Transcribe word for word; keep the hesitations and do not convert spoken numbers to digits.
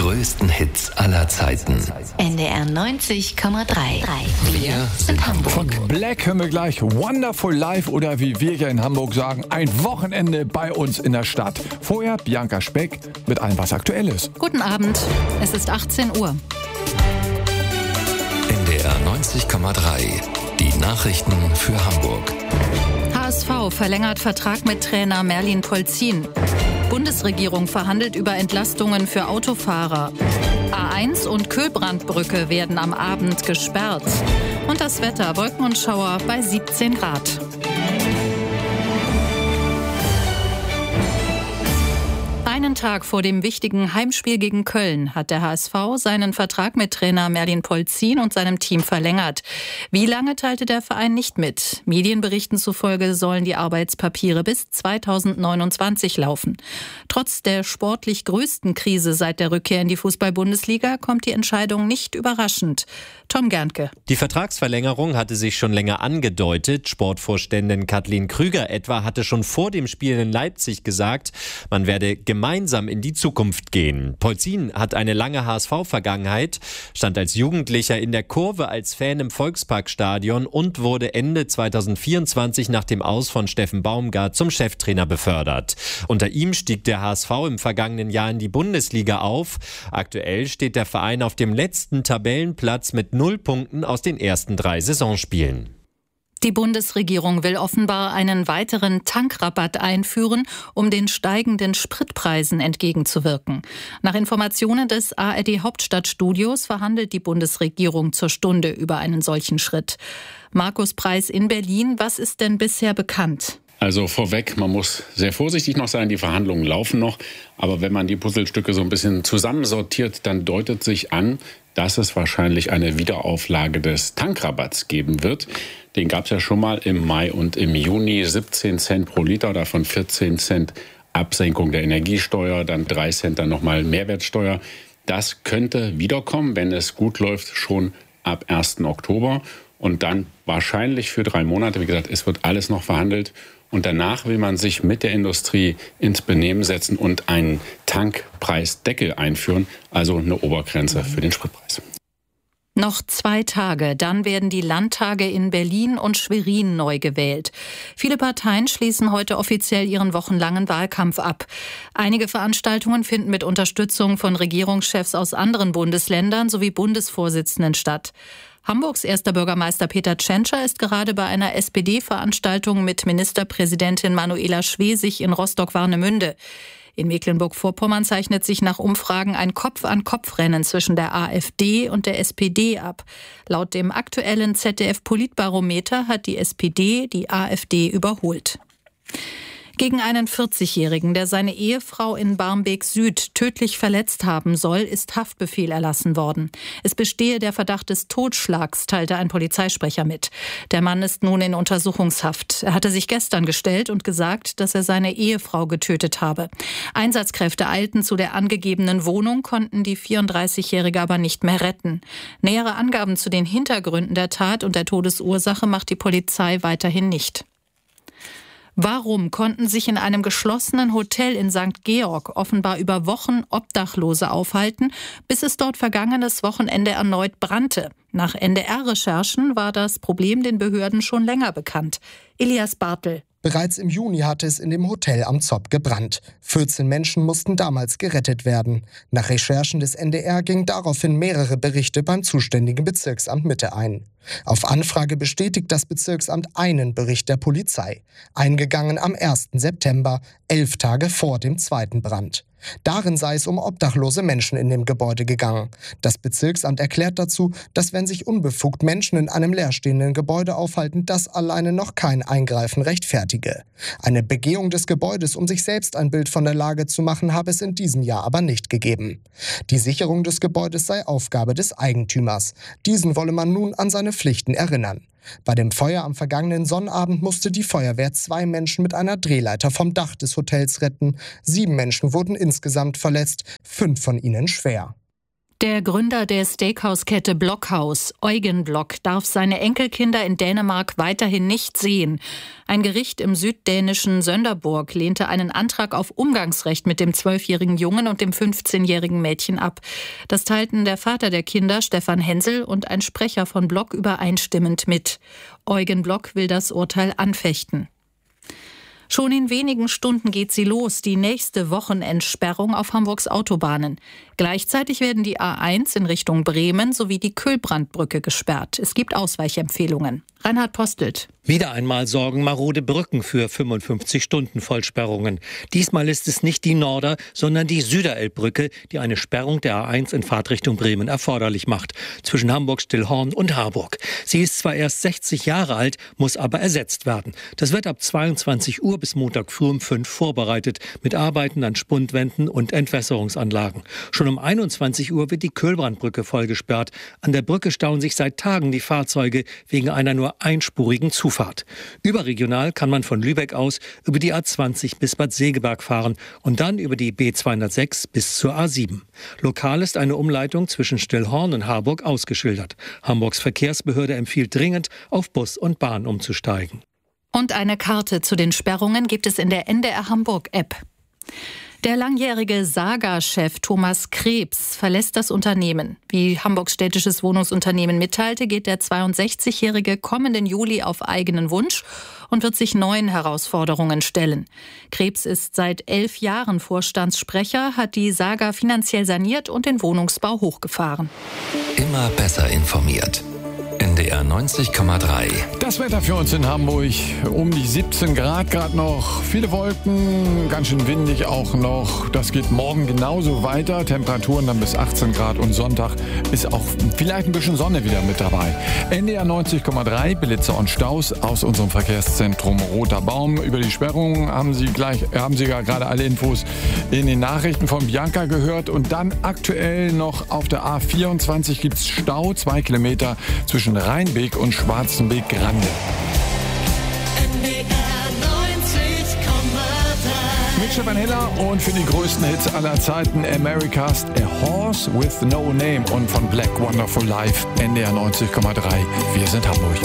größten Hits aller Zeiten. N D R neunzig Komma drei. Wir sind Hamburg. Von Black hören wir gleich Wonderful Life oder wie wir hier in Hamburg sagen, ein Wochenende bei uns in der Stadt. Vorher Bianca Speck mit allem, was aktuell ist. Guten Abend, es ist achtzehn Uhr. N D R neunzig Komma drei. Die Nachrichten für Hamburg. H S V verlängert Vertrag mit Trainer Merlin Polzin. Bundesregierung verhandelt über Entlastungen für Autofahrer. A eins und Köhlbrandbrücke werden am Abend gesperrt. Und das Wetter, Wolken und Schauer bei siebzehn Grad. Einen Tag vor dem wichtigen Heimspiel gegen Köln hat der H S V seinen Vertrag mit Trainer Merlin Polzin und seinem Team verlängert. Wie lange teilte der Verein nicht mit? Medienberichten zufolge sollen die Arbeitspapiere bis zweitausendneunundzwanzig laufen. Trotz der sportlich größten Krise seit der Rückkehr in die Fußball-Bundesliga kommt die Entscheidung nicht überraschend. Tom Gerntke. Die Vertragsverlängerung hatte sich schon länger angedeutet. Sportvorständin Kathleen Krüger etwa hatte schon vor dem Spiel in Leipzig gesagt, man werde gemeinsam in die Zukunft gehen. Polzin hat eine lange H S V-Vergangenheit, stand als Jugendlicher in der Kurve als Fan im Volksparkstadion und wurde Ende zweitausendvierundzwanzig nach dem Aus von Steffen Baumgart zum Cheftrainer befördert. Unter ihm stieg der H S V im vergangenen Jahr in die Bundesliga auf. Aktuell steht der Verein auf dem letzten Tabellenplatz mit null Punkten aus den ersten drei Saisonspielen. Die Bundesregierung will offenbar einen weiteren Tankrabatt einführen, um den steigenden Spritpreisen entgegenzuwirken. Nach Informationen des A R D Hauptstadtstudios verhandelt die Bundesregierung zur Stunde über einen solchen Schritt. Markus Preis in Berlin, was ist denn bisher bekannt? Also vorweg, man muss sehr vorsichtig noch sein, die Verhandlungen laufen noch. Aber wenn man die Puzzlestücke so ein bisschen zusammensortiert, dann deutet sich an, dass es wahrscheinlich eine Wiederauflage des Tankrabatts geben wird. Den gab es ja schon mal im Mai und im Juni, siebzehn Cent pro Liter, davon vierzehn Cent Absenkung der Energiesteuer, dann drei Cent dann nochmal Mehrwertsteuer. Das könnte wiederkommen, wenn es gut läuft, schon ab ersten Oktober und dann wahrscheinlich für drei Monate. Wie gesagt, es wird alles noch verhandelt. Und danach will man sich mit der Industrie ins Benehmen setzen und einen Tankpreisdeckel einführen, also eine Obergrenze für den Spritpreis. Noch zwei Tage, dann werden die Landtage in Berlin und Schwerin neu gewählt. Viele Parteien schließen heute offiziell ihren wochenlangen Wahlkampf ab. Einige Veranstaltungen finden mit Unterstützung von Regierungschefs aus anderen Bundesländern sowie Bundesvorsitzenden statt. Hamburgs erster Bürgermeister Peter Tschentscher ist gerade bei einer S P D-Veranstaltung mit Ministerpräsidentin Manuela Schwesig in Rostock-Warnemünde. In Mecklenburg-Vorpommern zeichnet sich nach Umfragen ein Kopf-an-Kopf-Rennen zwischen der AfD und der S P D ab. Laut dem aktuellen Z D F-Politbarometer hat die S P D die AfD überholt. Gegen einen vierzigjährigen, der seine Ehefrau in Barmbek Süd tödlich verletzt haben soll, ist Haftbefehl erlassen worden. Es bestehe der Verdacht des Totschlags, teilte ein Polizeisprecher mit. Der Mann ist nun in Untersuchungshaft. Er hatte sich gestern gestellt und gesagt, dass er seine Ehefrau getötet habe. Einsatzkräfte eilten zu der angegebenen Wohnung, konnten die vierunddreißigjährige aber nicht mehr retten. Nähere Angaben zu den Hintergründen der Tat und der Todesursache macht die Polizei weiterhin nicht. Warum konnten sich in einem geschlossenen Hotel in Sankt Georg offenbar über Wochen Obdachlose aufhalten, bis es dort vergangenes Wochenende erneut brannte? Nach N D R-Recherchen war das Problem den Behörden schon länger bekannt. Elias Bartel. Bereits im Juni hatte es in dem Hotel am Zopp gebrannt. vierzehn Menschen mussten damals gerettet werden. Nach Recherchen des N D R gingen daraufhin mehrere Berichte beim zuständigen Bezirksamt Mitte ein. Auf Anfrage bestätigt das Bezirksamt einen Bericht der Polizei, eingegangen am ersten September, elf Tage vor dem zweiten Brand. Darin sei es um obdachlose Menschen in dem Gebäude gegangen. Das Bezirksamt erklärt dazu, dass wenn sich unbefugt Menschen in einem leerstehenden Gebäude aufhalten, das alleine noch kein Eingreifen rechtfertige. Eine Begehung des Gebäudes, um sich selbst ein Bild von der Lage zu machen, habe es in diesem Jahr aber nicht gegeben. Die Sicherung des Gebäudes sei Aufgabe des Eigentümers. Diesen wolle man nun an seine Pflichten erinnern. Bei dem Feuer am vergangenen Sonnabend musste die Feuerwehr zwei Menschen mit einer Drehleiter vom Dach des Hotels retten. Sieben Menschen wurden insgesamt verletzt, fünf von ihnen schwer. Der Gründer der Steakhouse-Kette Blockhaus, Eugen Block, darf seine Enkelkinder in Dänemark weiterhin nicht sehen. Ein Gericht im süddänischen Sönderborg lehnte einen Antrag auf Umgangsrecht mit dem zwölfjährigen Jungen und dem fünfzehnjährigen Mädchen ab. Das teilten der Vater der Kinder, Stefan Hensel, und ein Sprecher von Block übereinstimmend mit. Eugen Block will das Urteil anfechten. Schon in wenigen Stunden geht sie los, die nächste Wochenendsperrung auf Hamburgs Autobahnen. Gleichzeitig werden die A eins in Richtung Bremen sowie die Kühlbrandbrücke gesperrt. Es gibt Ausweichempfehlungen. Reinhard Postelt. Wieder einmal sorgen marode Brücken für fünfundfünfzig Stunden Vollsperrungen. Diesmal ist es nicht die Norder, sondern die Süderelbbrücke, die eine Sperrung der A eins in Fahrtrichtung Bremen erforderlich macht, zwischen Hamburg-Stillhorn und Harburg. Sie ist zwar erst sechzig Jahre alt, muss aber ersetzt werden. Das wird ab zweiundzwanzig Uhr bis Montag früh um fünf vorbereitet, mit Arbeiten an Spundwänden und Entwässerungsanlagen. Schon um einundzwanzig Uhr wird die Kühlbrandbrücke vollgesperrt. An der Brücke stauen sich seit Tagen die Fahrzeuge wegen einer nur einspurigen Zufahrt. Überregional kann man von Lübeck aus über die A zwanzig bis Bad Segeberg fahren und dann über die B zweihundertsechs bis zur A sieben. Lokal ist eine Umleitung zwischen Stillhorn und Harburg ausgeschildert. Hamburgs Verkehrsbehörde empfiehlt dringend, auf Bus und Bahn umzusteigen. Und eine Karte zu den Sperrungen gibt es in der N D R Hamburg-App. Der langjährige Saga-Chef Thomas Krebs verlässt das Unternehmen. Wie Hamburgs städtisches Wohnungsunternehmen mitteilte, geht der zweiundsechzigjährige kommenden Juli auf eigenen Wunsch und wird sich neuen Herausforderungen stellen. Krebs ist seit elf Jahren Vorstandssprecher, hat die Saga finanziell saniert und den Wohnungsbau hochgefahren. Immer besser informiert. N D R neunzig Komma drei. Das Wetter für uns in Hamburg, um die siebzehn Grad gerade noch. Viele Wolken, ganz schön windig auch noch. Das geht morgen genauso weiter. Temperaturen dann bis achtzehn Grad und Sonntag ist auch vielleicht ein bisschen Sonne wieder mit dabei. N D R neunzig Komma drei, Blitze und Staus aus unserem Verkehrszentrum Roter Baum. Über die Sperrung haben Sie gleich, haben Sie ja gerade alle Infos in den Nachrichten von Bianca gehört. Und dann aktuell noch auf der A vierundzwanzig gibt es Stau, zwei Kilometer zwischen Rheinbeek und Schwarzenbeek-Grande. Mit Stefan Heller und für die größten Hits aller Zeiten America's A Horse with No Name und von Black Wonderful Life. N D R neunzig Komma drei. Wir sind Hamburg.